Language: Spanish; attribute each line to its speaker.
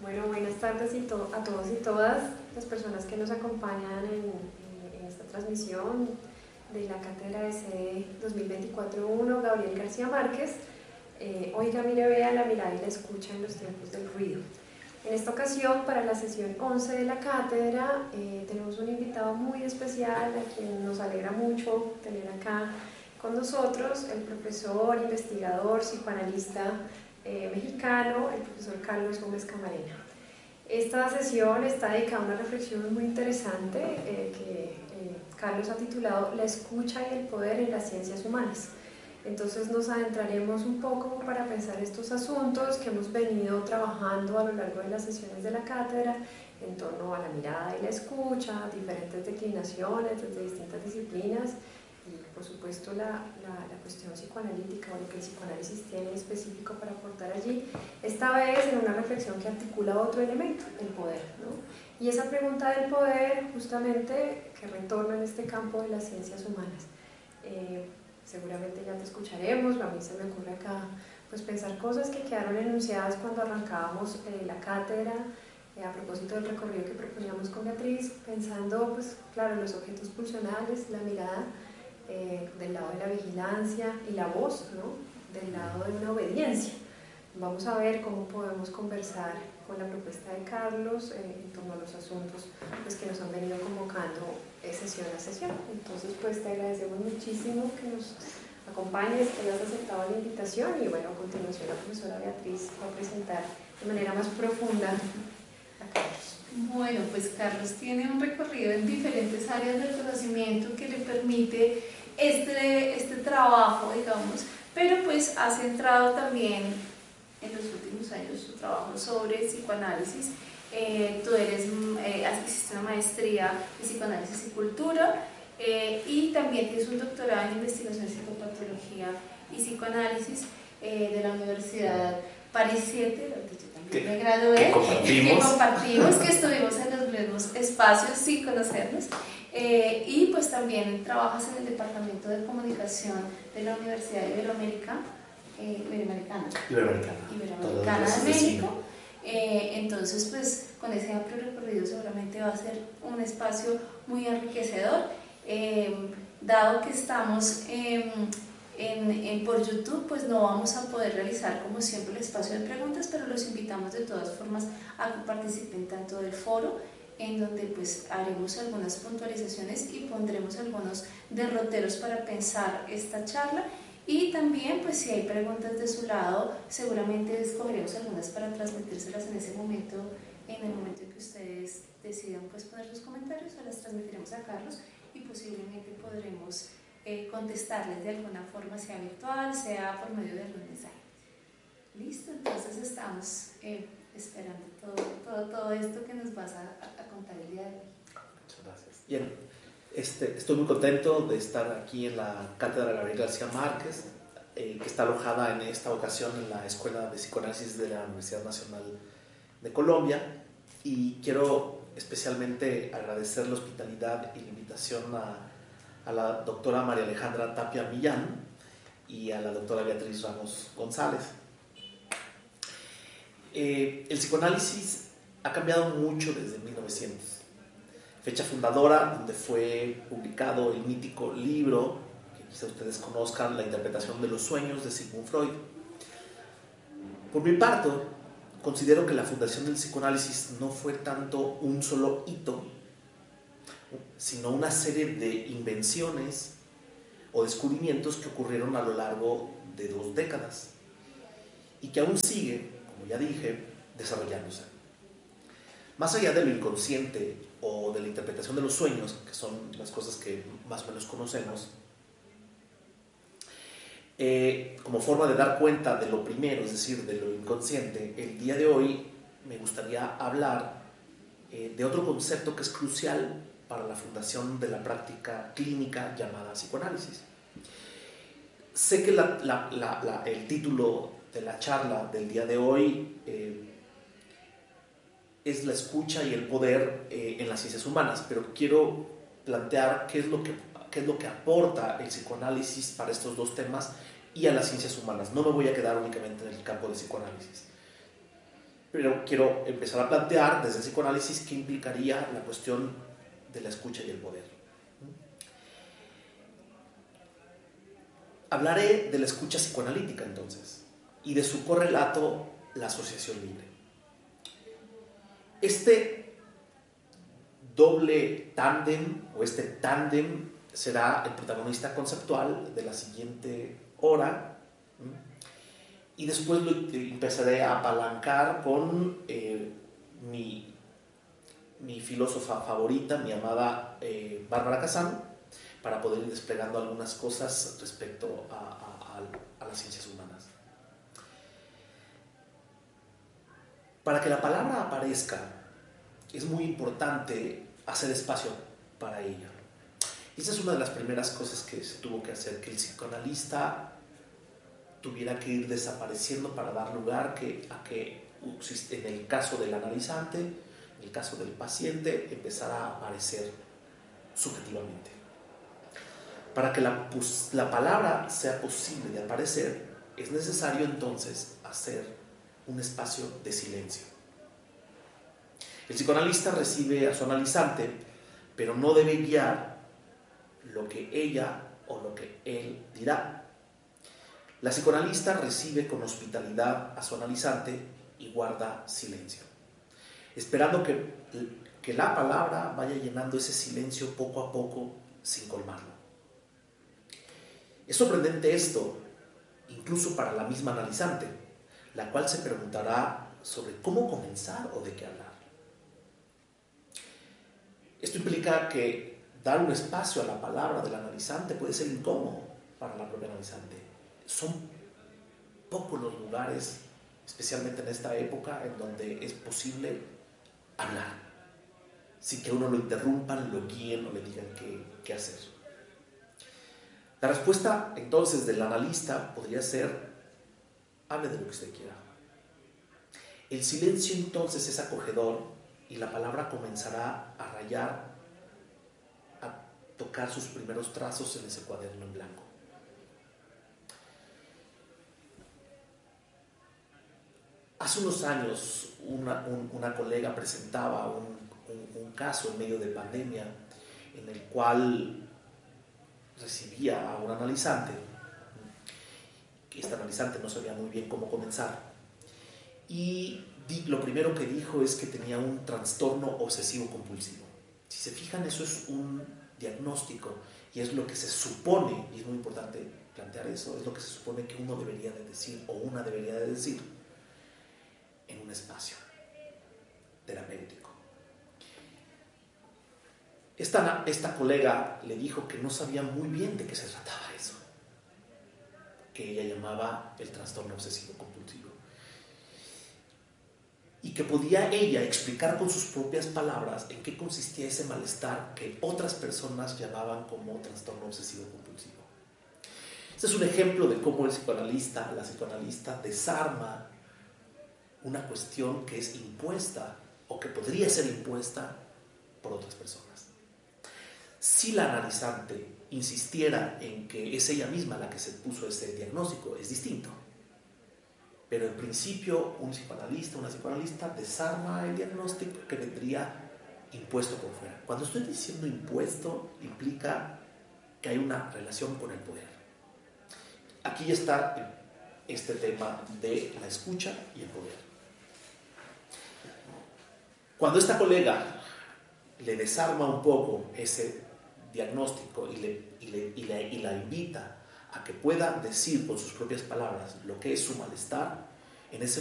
Speaker 1: Bueno, buenas tardes a todos y todas las personas que nos acompañan en esta transmisión de la Cátedra de CE 2024-1, Gabriel García Márquez. Oiga, mire, vea la mirada y la escucha en los tiempos del ruido. En esta ocasión, para la sesión 11 de la cátedra, tenemos un invitado muy especial a quien nos alegra mucho tener acá con nosotros, el profesor, investigador, psicoanalista mexicano, el profesor Carlos Gómez Camarena. Esta sesión está dedicada a una reflexión muy interesante que Carlos ha titulado La escucha y el poder en las ciencias humanas. Entonces nos adentraremos un poco para pensar estos asuntos que hemos venido trabajando a lo largo de las sesiones de la cátedra en torno a la mirada y la escucha, diferentes declinaciones desde distintas disciplinas y por supuesto la cuestión psicoanalítica o lo que el psicoanálisis tiene específico para aportar allí, esta vez en una reflexión que articula otro elemento, el poder, ¿no? Y esa pregunta del poder justamente que retorna en este campo de las ciencias humanas. Seguramente ya te escucharemos, a mí se me ocurre acá pues pensar cosas que quedaron enunciadas cuando arrancábamos la cátedra, a propósito del recorrido que proponíamos con Beatriz, pensando pues claro los objetos pulsionales, la mirada del lado de la vigilancia y la voz, ¿no? Del lado de una obediencia. Vamos a ver cómo podemos conversar con la propuesta de Carlos en torno a los asuntos pues, que nos han venido convocando sesión a sesión. Entonces, pues te agradecemos muchísimo que nos acompañes, que hayas aceptado la invitación y bueno, a continuación la profesora Beatriz va a presentar de manera más profunda a Carlos.
Speaker 2: Bueno, pues Carlos tiene un recorrido en diferentes áreas del conocimiento que le permite este trabajo, digamos, pero pues ha centrado también en los últimos años su trabajo sobre psicoanálisis. Tú hiciste una maestría en psicoanálisis y cultura y también tienes un doctorado en investigación en psicopatología y psicoanálisis de la Universidad París 7, donde yo también me gradué, que estuvimos en los mismos espacios sin conocernos. Y pues también trabajas en el Departamento de Comunicación de la Universidad Iberoamericana de México. Entonces pues con ese amplio recorrido seguramente va a ser un espacio muy enriquecedor, dado que estamos por YouTube, pues no vamos a poder realizar como siempre el espacio de preguntas, pero los invitamos de todas formas a que participen tanto del foro, en donde pues haremos algunas puntualizaciones y pondremos algunos derroteros para pensar esta charla, y también pues si hay preguntas de su lado seguramente escogeremos algunas para transmitírselas en ese momento, en el momento en que ustedes decidan pues poner sus comentarios, o las transmitiremos a Carlos y posiblemente podremos contestarles de alguna forma, sea virtual, sea por medio de algún mensaje. Listo, entonces estamos esperando todo esto que nos vas a contar el día de hoy.
Speaker 3: Muchas gracias. Bien, estoy muy contento de estar aquí en la Cátedra Gabriel García Márquez, que está alojada en esta ocasión en la Escuela de Psicoanálisis de la Universidad Nacional de Colombia, y quiero especialmente agradecer la hospitalidad y la invitación a la doctora María Alejandra Tapia Millán y a la doctora Beatriz Ramos González. El psicoanálisis ha cambiado mucho desde 1900, fecha fundadora donde fue publicado el mítico libro que quizá ustedes conozcan, La interpretación de los sueños, de Sigmund Freud. Por mi parte, considero que la fundación del psicoanálisis no fue tanto un solo hito, sino una serie de invenciones o descubrimientos que ocurrieron a lo largo de 2 décadas y que aún sigue, como ya dije, desarrollándose. Más allá de lo inconsciente o de la interpretación de los sueños, que son las cosas que más o menos conocemos, como forma de dar cuenta de lo primero, es decir, de lo inconsciente, el día de hoy me gustaría hablar de otro concepto que es crucial para la fundación de la práctica clínica llamada psicoanálisis. Sé que el título de la charla del día de hoy es la escucha y el poder en las ciencias humanas, pero quiero plantear qué es lo que aporta el psicoanálisis para estos 2 temas y a las ciencias humanas. No me voy a quedar únicamente en el campo del psicoanálisis. pero quiero empezar a plantear desde el psicoanálisis qué implicaría la cuestión de la escucha y el poder. Hablaré de la escucha psicoanalítica entonces y de su correlato, la asociación libre. Este doble tándem o este tándem será el protagonista conceptual de la siguiente hora, y después lo empezaré a apalancar con mi filósofa favorita, mi amada Bárbara Kazan, para poder ir desplegando algunas cosas respecto a las ciencias humanas. Para que la palabra aparezca, es muy importante hacer espacio para ella. Esa es una de las primeras cosas que se tuvo que hacer, que el psicoanalista tuviera que ir desapareciendo para dar lugar a que en el caso del analizante, en el caso del paciente, empezara a aparecer subjetivamente. Para que la palabra sea posible de aparecer, es necesario entonces hacer un espacio de silencio. El psicoanalista recibe a su analizante, pero no debe guiar lo que ella o lo que él dirá. La psicoanalista recibe con hospitalidad a su analizante y guarda silencio, esperando que la palabra vaya llenando ese silencio poco a poco sin colmarlo. Es sorprendente esto, incluso para la misma analizante, la cual se preguntará sobre cómo comenzar o de qué hablar. Esto implica que dar un espacio a la palabra del analizante puede ser incómodo para la propia analizante. Son pocos los lugares, especialmente en esta época, en donde es posible hablar sin que uno lo interrumpan, lo guíen o le digan qué hacer. La respuesta entonces del analista podría ser: hable de lo que usted quiera. El silencio entonces es acogedor y la palabra comenzará a rayar, a tocar sus primeros trazos en ese cuaderno en blanco. Hace unos años una colega presentaba un caso en medio de pandemia en el cual recibía a un analizante, que este analizante no sabía muy bien cómo comenzar, y lo primero que dijo es que tenía un trastorno obsesivo compulsivo. Si se fijan, eso es un diagnóstico y es lo que se supone, y es muy importante plantear eso, es lo que se supone que uno debería de decir o una debería de decir en un espacio terapéutico. Esta colega le dijo que no sabía muy bien de qué se trataba eso, que ella llamaba el trastorno obsesivo compulsivo, y que podía ella explicar con sus propias palabras en qué consistía ese malestar que otras personas llamaban como trastorno obsesivo compulsivo. Este es un ejemplo de cómo la psicoanalista desarma una cuestión que es impuesta o que podría ser impuesta por otras personas. Si la analizante insistiera en que es ella misma la que se puso ese diagnóstico, es distinto. Pero en principio una psicoanalista desarma el diagnóstico que vendría impuesto por fuera. Cuando estoy diciendo impuesto, implica que hay una relación con el poder. Aquí está este tema de la escucha y el poder. Cuando esta colega le desarma un poco ese diagnóstico y la invita a que pueda decir con sus propias palabras lo que es su malestar, en ese